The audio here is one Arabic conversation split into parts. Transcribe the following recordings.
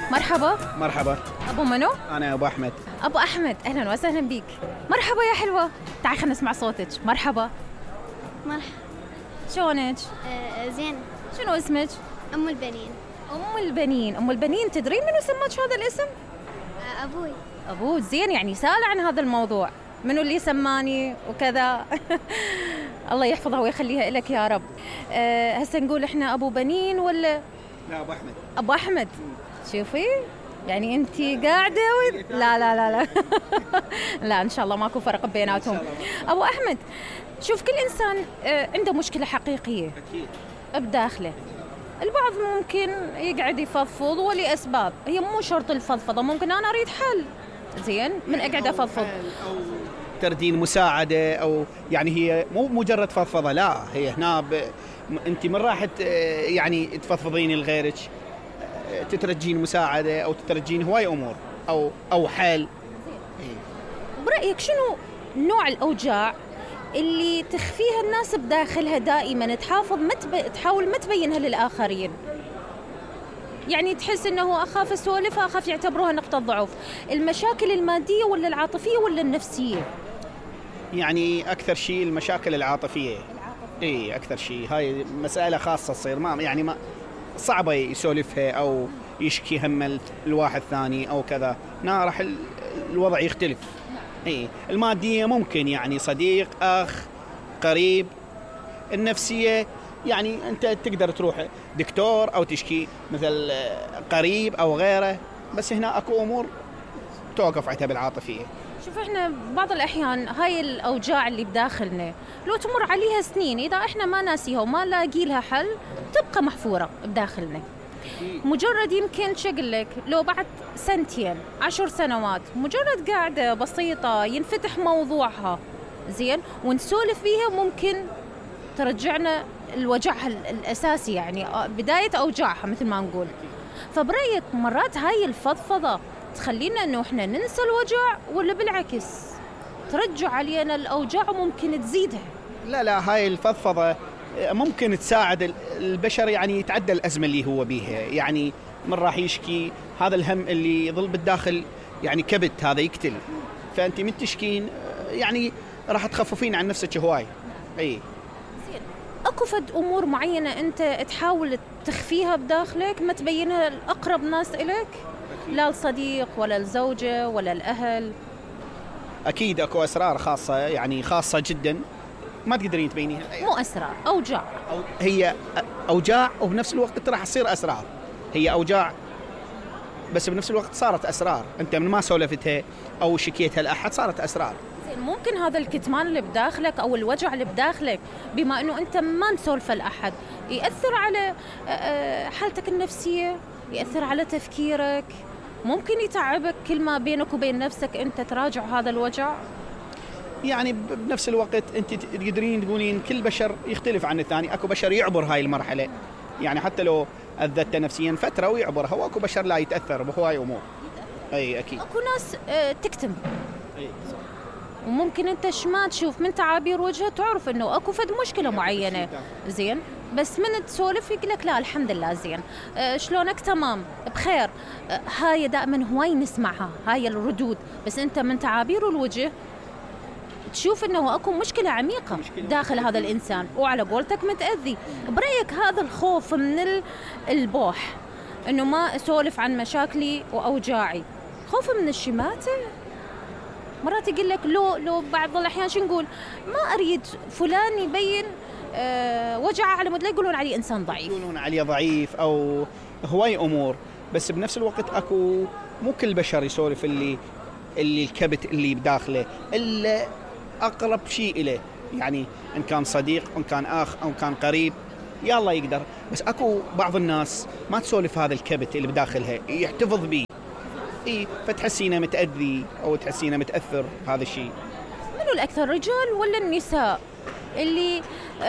مرحبا. مرحبا. أبو منو؟ أنا أبو أحمد. أبو أحمد، أهلا وسهلا بيك. مرحبا يا حلوة، تعي خلينا نسمع صوتك. مرحبا. مرحبا. شلونك؟ زين. شنو اسمك؟ أم البنين. أم البنين. أم البنين، تدرين منو سماك هذا الاسم؟ أبوي. أبوه. زين، يعني سأل عن هذا الموضوع، منو اللي سماني وكذا. الله يحفظها ويخليها لك يا رب. هسه نقول إحنا أبو بنين ولا؟ لا، أبو أحمد. أبو أحمد. شوفي يعني أنتي قاعدة لا لا لا لا. لا إن شاء الله ماكو فرق بيناتهم. أبو أحمد، شوف كل إنسان عنده مشكلة حقيقية أكيد بداخله. البعض ممكن يقعد يفضفض ولأسباب، هي مو شرط الفضفضة، ممكن أنا أريد حل زين من أقعد أفضفض أو تردين مساعدة، أو يعني هي مو مجرد فضفضة، لا هي هنا أنت من راح يعني تفضفضين لغيرك، تترجين مساعدة أو تترجين هواي أمور أو حل. برأيك شنو نوع الأوجاع اللي تخفيها الناس بداخلها دائما، تحاول ما تبينها للآخرين؟ يعني تحس أنه أخاف أسولفها، أخاف يعتبروها نقطة ضعف. المشاكل المادية ولا العاطفية ولا النفسية؟ يعني أكثر شيء المشاكل العاطفية. إيه أكثر شيء، هاي مسألة خاصة تصير ما صعبة يسولفها أو يشكي هم الواحد ثاني أو كذا، راح الوضع يختلف. إيه المادية ممكن يعني صديق، أخ، قريب. النفسية يعني أنت تقدر تروح دكتور أو تشكي مثل قريب أو غيره، بس هنا أكو أمور توقف عتها بالعاطفية. شوف احنا بعض الأحيان هاي الأوجاع اللي بداخلنا لو تمر عليها سنين، إذا احنا ما ناسيها وما لاقي لها حل تبقى محفورة بداخلنا. مجرد يمكن شقلك لو بعد 2 10 سنوات مجرد قاعدة بسيطة ينفتح موضوعها زين ونسولف فيها، ممكن ترجعنا الوجعها الأساسي، يعني بداية أوجاعها مثل ما نقول. فبرأيك مرات هاي الفضفضة تخلينا أنه إحنا ننسى الوجع، ولا بالعكس ترجع علينا الأوجاع وممكن تزيدها؟ لا هاي الفضفضة ممكن تساعد البشر يعني يتعدى الأزمة اللي هو بيها. يعني من راح يشكي هذا الهم اللي يظل بالداخل، يعني كبت هذا يقتل، فأنت من تشكين يعني راح تخففين عن نفسك هواي. أي زين، أكو فد أمور معينة أنت تحاول تخفيها بداخلك ما تبينها الأقرب ناس إليك؟ لا الصديق ولا الزوجة ولا الأهل؟ أكيد أكو أسرار خاصة، يعني خاصة جدا ما تقدرين تبينيها. مو أسرار، أوجاع. هي أوجاع وبنفس الوقت راح تصير أسرار. هي أوجاع بس بنفس الوقت صارت أسرار، أنت من ما سولفتها أو شكيتها لأحد صارت أسرار. ممكن هذا الكتمان اللي بداخلك أو الوجع اللي بداخلك بما أنه أنت ما نسولفه لأحد يأثر على حالتك النفسية، يأثر على تفكيرك، ممكن يتعبك كل ما بينك وبين نفسك أنت تراجع هذا الوجع. يعني بنفس الوقت أنت تقدرين تقولين كل بشر يختلف عن الثاني. أكو بشر يعبر هاي المرحلة، يعني حتى لو أذته نفسيا فترة ويعبرها، وأكو بشر لا يتأثر بهواي أمور. أي أكيد. أكو ناس تكتم. أي صح. وممكن أنت ما تشوف من تعابير وجهه تعرف أنه أكو فد مشكلة معينة زين، بس من تسولف يقولك لا الحمد لله زين، شلونك؟ تمام بخير. هاي دائما هواي نسمعها هاي الردود، بس أنت من تعابير الوجه تشوف أنه أكو مشكلة عميقة داخل هذا الإنسان، وعلى قولتك متأذي. برأيك هذا الخوف من البوح أنه ما أسولف عن مشاكلي وأوجاعي، خوف من الشماتة؟ مرات يقول لك لو بعض الأحيان شو نقول، ما أريد فلان يبين وجعه على مود لا يقولون عليه إنسان ضعيف، يقولون عليه ضعيف أو هواي أمور. بس بنفس الوقت أكو مو كل بشر يسولف اللي الكبت اللي بداخله، إلا أقرب شيء إليه، يعني إن كان صديق إن كان أخ أو كان قريب يلا يقدر. بس أكو بعض الناس ما تسولف هذا الكبت اللي بداخلها، يحتفظ بيه. إيه فتحسينه متأذي أو تحسينه متأثر. هذا الشيء منو الأكثر، رجال ولا النساء اللي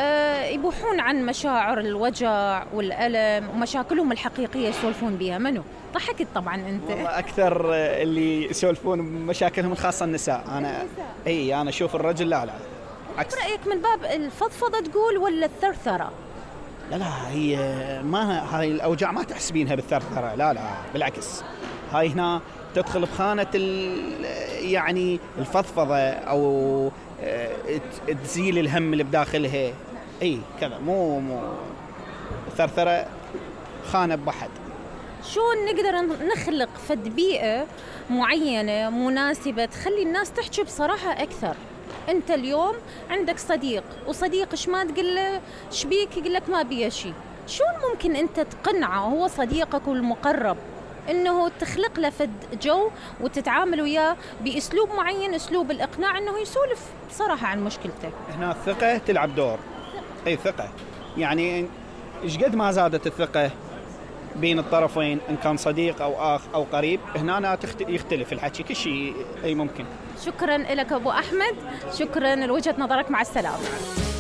يبوحون عن مشاعر الوجع والألم ومشاكلهم الحقيقية يسولفون بها؟ منو؟ ضحكت طبعا أنت. والله أكثر اللي يسولفون مشاكلهم الخاصة النساء. أنا أشوف الرجل لا عكس. برأيك من باب الفضفضة تقول ولا الثرثرة؟ لا هي ما هاي الأوجاع ما تحسبينها بالثرثرة، لا بالعكس، هاي هنا تدخل بخانة يعني الفضفضة أو تزيل الهم اللي بداخلها. كذا مو ثرثرة خانة بحد. شلون نقدر نخلق فد بيئة معينة مناسبة تخلي الناس تحكي بصراحة أكثر؟ أنت اليوم عندك صديق وصديق ما تقول له شبيك يقول لك ما بيه شيء، شلون ممكن أنت تقنعه هو صديقك المقرب إنه تخلق له فد جو وتتعامل وياه بأسلوب معين، أسلوب الإقناع إنه يسولف بصراحة عن مشكلته؟ هنا الثقة تلعب دور. ثقة يعني إيش قد ما زادت الثقة بين الطرفين إن كان صديق أو أخ أو قريب، هنا يختلف الحكي كل شيء ممكن. شكرا لك أبو أحمد، شكرا لوجهة نظرك، مع السلامة.